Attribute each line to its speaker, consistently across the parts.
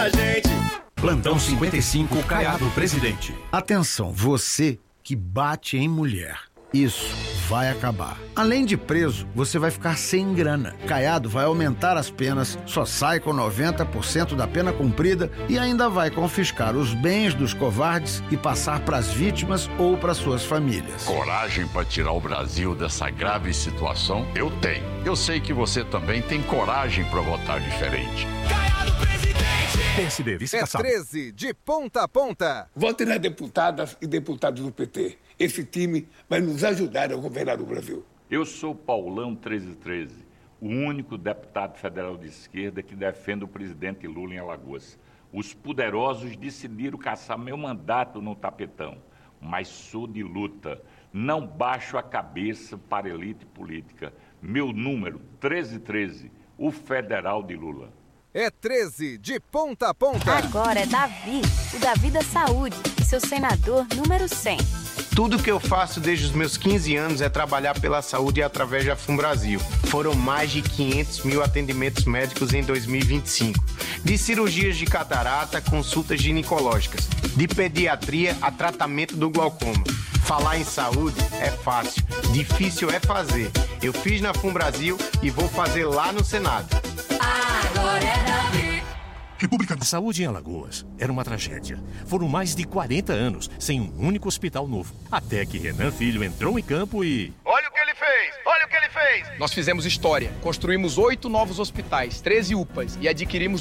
Speaker 1: da gente.
Speaker 2: Plantão 55, Caiado Presidente.
Speaker 3: Atenção, você que bate em mulher. Isso vai acabar. Além de preso, você vai ficar sem grana. Caiado vai aumentar as penas, só sai com 90% da pena cumprida e ainda vai confiscar os bens dos covardes e passar para as vítimas ou para suas famílias.
Speaker 4: Coragem para tirar o Brasil dessa grave situação? Eu tenho. Eu sei que você também tem coragem para votar diferente.
Speaker 1: Caiado Presidente.
Speaker 2: PSD, vice-caçado.
Speaker 5: 13 de ponta a ponta.
Speaker 6: Votem nas deputadas e deputados do PT. Esse time vai nos ajudar a governar o Brasil.
Speaker 7: Eu sou Paulão 1313, o único deputado federal de esquerda que defende o presidente Lula em Alagoas. Os poderosos decidiram caçar meu mandato no tapetão, mas sou de luta. Não baixo a cabeça para a elite política. Meu número, 1313, o federal de Lula.
Speaker 5: É 13 de ponta a ponta.
Speaker 8: Agora é Davi, o Davi da Saúde, e seu senador número 100.
Speaker 9: Tudo que eu faço desde os meus 15 anos é trabalhar pela saúde através da FUNBrasil. Foram mais de 500 mil atendimentos médicos em 2025. De cirurgias de catarata, consultas ginecológicas. De pediatria a tratamento do glaucoma. Falar em saúde é fácil, difícil é fazer. Eu fiz na FUNBrasil e vou fazer lá no Senado.
Speaker 1: Agora é Davi.
Speaker 2: República de Saúde em Alagoas era uma tragédia. Foram mais de 40 anos sem um único hospital novo. Até que Renan Filho entrou em campo e...
Speaker 10: Olha o que ele fez! Olha o que ele fez! Nós fizemos história. Construímos 8 novos hospitais, 13 UPAs e adquirimos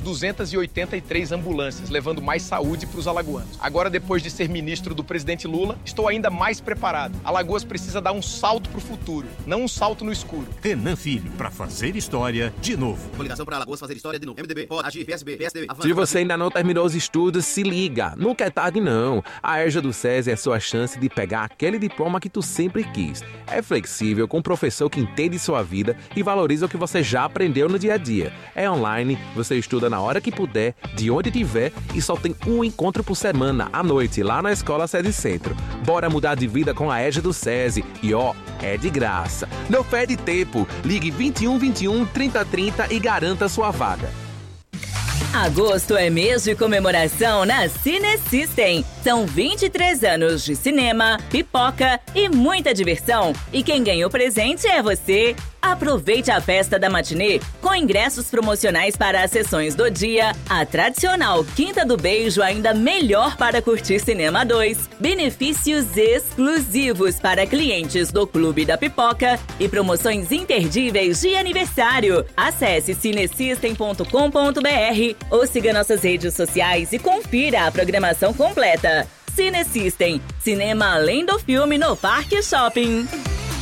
Speaker 10: 283 ambulâncias, levando mais saúde para os alagoanos. Agora, depois de ser ministro do presidente Lula, estou ainda mais preparado. Alagoas precisa dar um salto para o futuro, não um salto no escuro.
Speaker 2: Renan Filho, para fazer história de novo.
Speaker 11: Coligação para Alagoas fazer história de novo. MDB, pode agir, PSB, PSDB.
Speaker 12: Se você ainda não terminou os estudos, se liga. Nunca é tarde, não. A EJA do SESI é a sua chance de pegar aquele diploma que tu sempre quis. É flexível, com um professor que entende sua vida e valoriza o que você já aprendeu no dia a dia. É online, você estuda na hora que puder, de onde tiver e só tem um encontro por semana, à noite, lá na Escola SESI Centro. Bora mudar de vida com a EJA do SESI. E ó, é de graça. Não perde tempo. Ligue 21 21 30 30 e garanta sua vaga.
Speaker 13: Agosto é mês de comemoração na Cine System. São 23 anos de cinema, pipoca e muita diversão. E quem ganhou presente é você. Aproveite a festa da matinê com ingressos promocionais para as sessões do dia, a tradicional Quinta do Beijo ainda melhor para curtir Cinema 2, benefícios exclusivos para clientes do Clube da Pipoca e promoções imperdíveis de aniversário. Acesse cinesystem.com.br ou siga nossas redes sociais e confira a programação completa. Cine System, cinema além do filme no Parque Shopping.